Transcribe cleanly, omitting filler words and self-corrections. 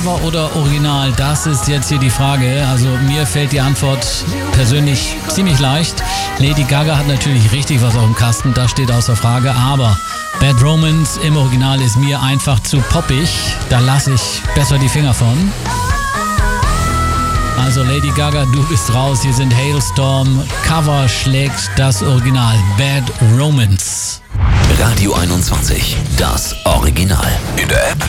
Cover oder Original? Das ist jetzt hier die Frage. Also mir fällt die Antwort persönlich ziemlich leicht. Lady Gaga hat natürlich richtig was auf dem Kasten, das steht außer Frage. Aber Bad Romance im Original ist mir einfach zu poppig. Da lasse ich besser die Finger von. Also Lady Gaga, du bist raus. Hier sind Hailstorm. Cover schlägt das Original. Bad Romance. Radio 21, das Original. In der App